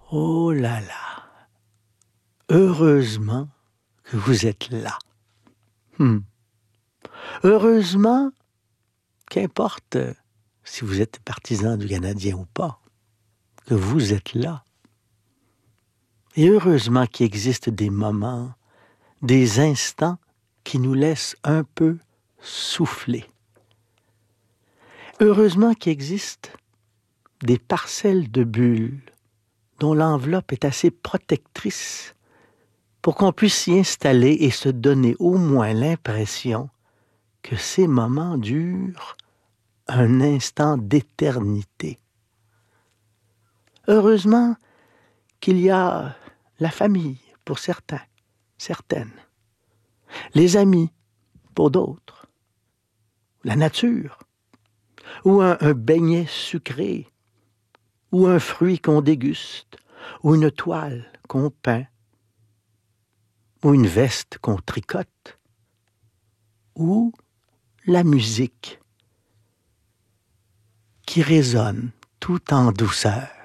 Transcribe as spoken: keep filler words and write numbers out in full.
Oh là là! Heureusement que vous êtes là. Mmh. Heureusement, qu'importe si vous êtes partisan du Canadien ou pas, que vous êtes là. Et heureusement qu'il existe des moments, des instants qui nous laissent un peu souffler. Heureusement qu'il existe des parcelles de bulles dont l'enveloppe est assez protectrice pour qu'on puisse s'y installer et se donner au moins l'impression que ces moments durent un instant d'éternité. Heureusement qu'il y a la famille pour certains, certaines, les amis pour d'autres, la nature, ou un, un beignet sucré, ou un fruit qu'on déguste, ou une toile qu'on peint, ou une veste qu'on tricote, ou la musique qui résonne tout en douceur.